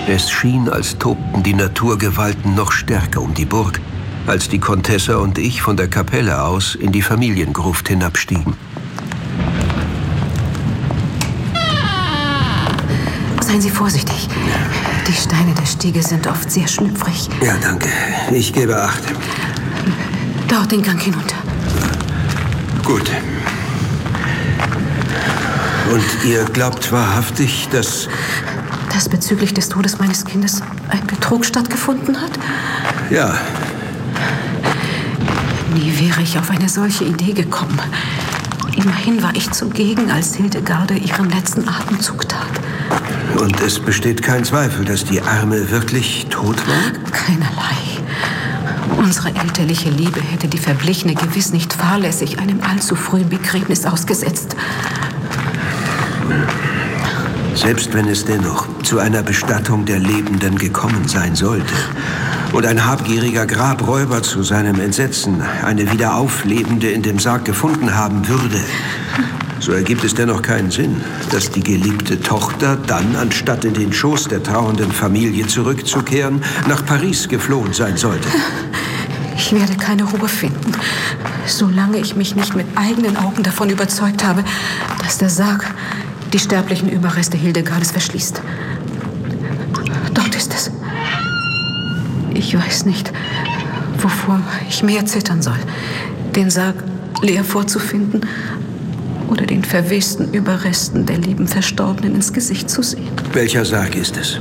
Es schien, als tobten die Naturgewalten noch stärker um die Burg, als die Contessa und ich von der Kapelle aus in die Familiengruft hinabstiegen. Seien Sie vorsichtig. Die Steine der Stiege sind oft sehr schlüpfrig. Ja, danke. Ich gebe Acht. Dort den Gang hinunter. Gut. Und ihr glaubt wahrhaftig, dass bezüglich des Todes meines Kindes ein Betrug stattgefunden hat? Ja. Nie wäre ich auf eine solche Idee gekommen. Immerhin war ich zugegen, als Hildegarde ihren letzten Atemzug tat. Und es besteht kein Zweifel, dass die Arme wirklich tot war? Keinerlei. Unsere elterliche Liebe hätte die Verblichene gewiss nicht fahrlässig einem allzu frühen Begräbnis ausgesetzt. Selbst wenn es dennoch zu einer Bestattung der Lebenden gekommen sein sollte und ein habgieriger Grabräuber zu seinem Entsetzen eine wieder auflebende in dem Sarg gefunden haben würde, so ergibt es dennoch keinen Sinn, dass die geliebte Tochter dann, anstatt in den Schoß der trauernden Familie zurückzukehren, nach Paris geflohen sein sollte. Ich werde keine Ruhe finden, solange ich mich nicht mit eigenen Augen davon überzeugt habe, dass der Sarg die sterblichen Überreste Hildegardes verschließt. Dort ist es. Ich weiß nicht, wovor ich mehr zittern soll. Den Sarg leer vorzufinden oder den verwesten Überresten der lieben Verstorbenen ins Gesicht zu sehen. Welcher Sarg ist es?